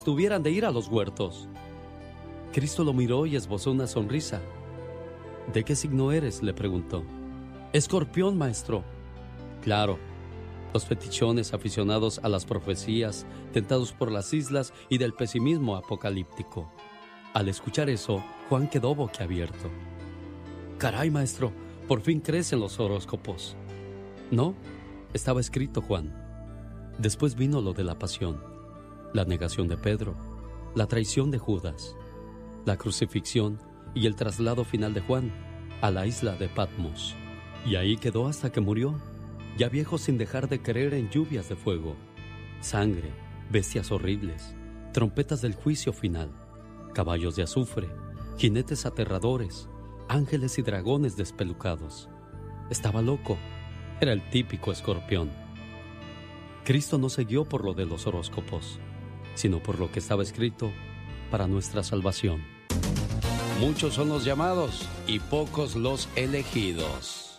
tuvieran de ir a los huertos. Cristo lo miró y esbozó una sonrisa. ¿De qué signo eres?, le preguntó. Escorpión, maestro. Claro, los fetichones aficionados a las profecías, tentados por las islas y del pesimismo apocalíptico. Al escuchar eso, Juan quedó boquiabierto. Caray, maestro, por fin crees en los horóscopos. No, estaba escrito, Juan. Después vino lo de la pasión, la negación de Pedro, la traición de Judas, la crucifixión y el traslado final de Juan a la isla de Patmos. Y ahí quedó hasta que murió, ya viejo, sin dejar de creer en lluvias de fuego, sangre, bestias horribles, trompetas del juicio final, caballos de azufre, jinetes aterradores, ángeles y dragones despelucados. Estaba loco, era el típico escorpión. Cristo no se guió por lo de los horóscopos, sino por lo que estaba escrito para nuestra salvación. Muchos son los llamados y pocos los elegidos.